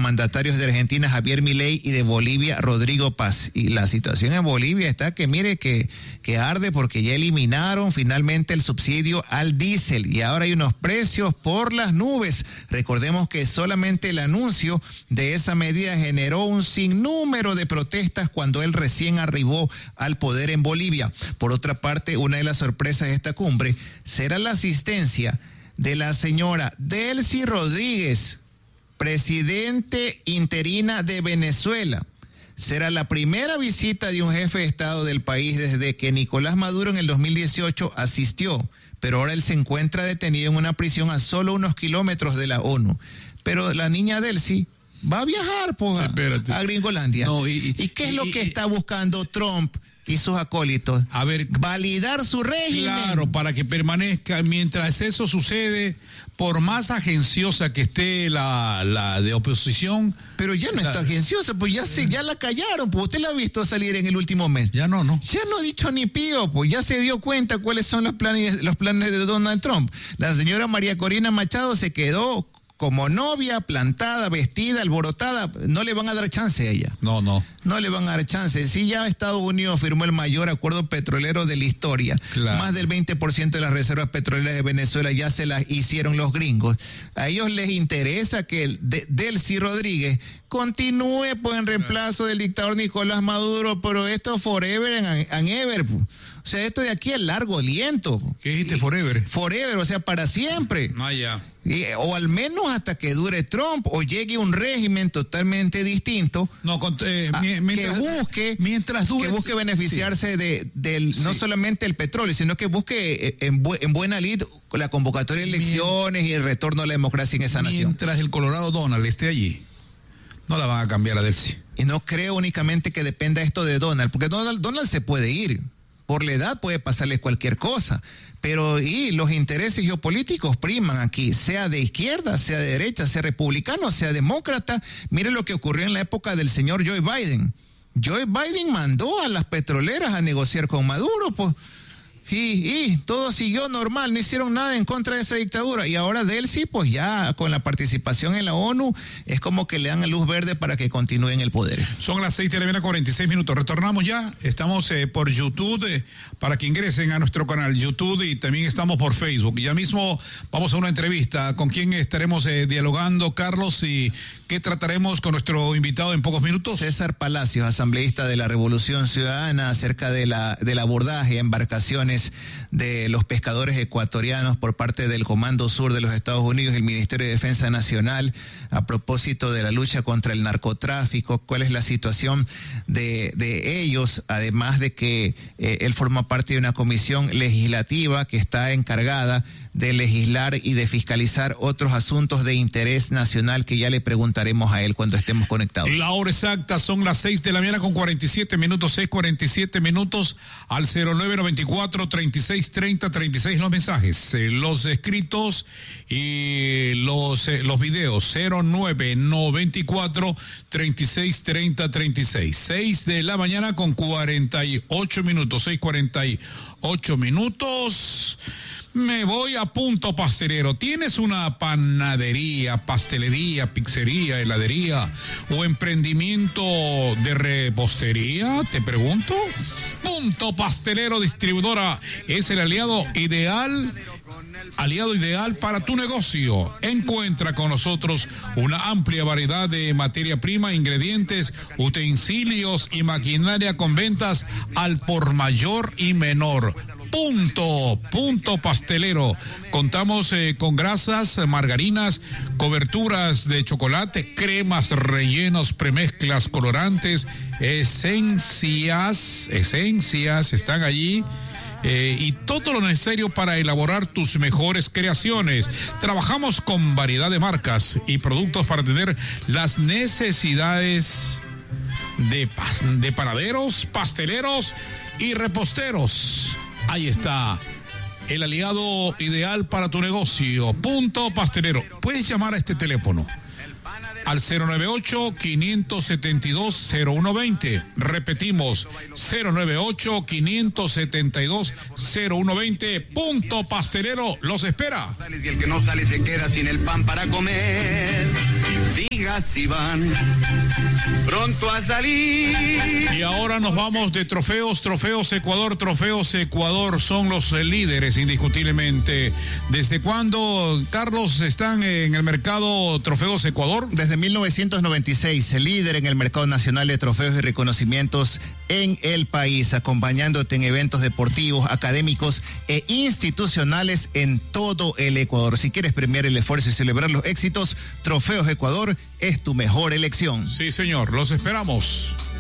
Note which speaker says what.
Speaker 1: mandatarios de Argentina, Javier Milei, y de Bolivia, Rodrigo Paz. Y la situación en Bolivia está que mire que arde, porque ya eliminaron finalmente el subsidio al diésel y ahora hay unos precios por las nubes. Recordemos que solamente el anuncio de esa medida generó un sinnúmero de protestas cuando él recién arribó al poder en Bolivia. Por otra parte, una de las sorpresas de esta cumbre será la asistencia de la señora Delcy Rodríguez, presidente interina de Venezuela. Será la primera visita de un jefe de Estado del país desde que Nicolás Maduro en el 2018 asistió, pero ahora él se encuentra detenido en una prisión a solo unos kilómetros de la ONU. Pero la niña Delcy va a viajar a Gringolandia. No, ¿Y qué es lo que está buscando Trump y sus acólitos?
Speaker 2: A ver,
Speaker 1: validar su régimen.
Speaker 2: Claro, para que permanezca. Mientras eso sucede, por más agenciosa que esté la de oposición.
Speaker 1: Pero ya no está agenciosa, pues ya la callaron, pues usted la ha visto salir en el último mes.
Speaker 2: Ya no.
Speaker 1: Ya no ha dicho ni pío, pues ya se dio cuenta cuáles son los planes de Donald Trump. La señora María Corina Machado se quedó como novia, plantada, vestida, alborotada. No le van a dar chance a ella.
Speaker 2: No
Speaker 1: le van a dar chance. Sí, ya Estados Unidos firmó el mayor acuerdo petrolero de la historia. Claro. Más del 20% de las reservas petroleras de Venezuela ya se las hicieron los gringos. A ellos les interesa que Delcy Rodríguez continúe en reemplazo del dictador Nicolás Maduro, pero esto forever and ever. O sea, esto de aquí es largo aliento.
Speaker 2: ¿Qué dijiste, forever?
Speaker 1: Forever, o sea, para siempre.
Speaker 2: Ya.
Speaker 1: O al menos hasta que dure Trump o llegue un régimen totalmente distinto.
Speaker 2: Mientras dure,
Speaker 1: que busque beneficiarse no solamente el petróleo, sino que busque en buena lid la convocatoria de elecciones y el retorno a la democracia en esa nación.
Speaker 2: Mientras el Colorado Donald esté allí, no la van a cambiar a Delcy.
Speaker 1: Y no creo únicamente que dependa esto de Donald, porque Donald se puede ir. Por la edad puede pasarle cualquier cosa, pero los intereses geopolíticos priman aquí, sea de izquierda, sea de derecha, sea republicano, sea demócrata. Mire lo que ocurrió en la época del señor Joe Biden. Joe Biden mandó a las petroleras a negociar con Maduro, pues. Y todo siguió normal, no hicieron nada en contra de esa dictadura. Y ahora Delcy, pues ya con la participación en la ONU, es como que le dan luz verde para que continúe en el poder.
Speaker 2: Son las 6:46. Retornamos ya. Estamos por YouTube, para que ingresen a nuestro canal YouTube, y también estamos por Facebook. Ya mismo vamos a una entrevista. ¿Con quién estaremos dialogando, Carlos? ¿Y qué trataremos con nuestro invitado en pocos minutos?
Speaker 1: César Palacios, asambleísta de la Revolución Ciudadana, acerca del abordaje a embarcaciones de los pescadores ecuatorianos por parte del Comando Sur de los Estados Unidos y el Ministerio de Defensa Nacional a propósito de la lucha contra el narcotráfico. ¿Cuál es la situación de ellos? Además de que él forma parte de una comisión legislativa que está encargada de legislar y de fiscalizar otros asuntos de interés nacional, que ya le preguntaremos a él cuando estemos conectados.
Speaker 2: La hora exacta son las 6:47, 6:47, al 0994-3630-36 los mensajes, los escritos y los videos, 0994-3630-36, 6:48. Me voy a Punto Pastelero. ¿Tienes una panadería, pastelería, pizzería, heladería o emprendimiento de repostería? Te pregunto. Punto Pastelero Distribuidora es el aliado ideal para tu negocio. Encuentra con nosotros una amplia variedad de materia prima, ingredientes, utensilios y maquinaria con ventas al por mayor y menor. Punto Pastelero. Contamos con grasas, margarinas, coberturas de chocolate, cremas, rellenos, premezclas, colorantes, esencias están allí. Y todo lo necesario para elaborar tus mejores creaciones. Trabajamos con variedad de marcas y productos para atender las necesidades de panaderos, pasteleros y reposteros. Ahí está, el aliado ideal para tu negocio. Punto Pastelero. Puedes llamar a este teléfono al 098-572-0120. Repetimos, 098-572-0120. Punto Pastelero los espera.
Speaker 3: Y el que no sale se queda sin el pan para comer. Diga casi van pronto a salir.
Speaker 2: Y ahora nos vamos de Trofeos Ecuador. Trofeos Ecuador son los líderes indiscutiblemente. ¿Desde cuándo, Carlos, están en el mercado Trofeos Ecuador?
Speaker 1: Desde 1996, líder en el mercado nacional de trofeos y reconocimientos en el país, acompañándote en eventos deportivos, académicos e institucionales en todo el Ecuador. Si quieres premiar el esfuerzo y celebrar los éxitos, Trofeos Ecuador es tu mejor elección.
Speaker 2: Sí, señor, los esperamos.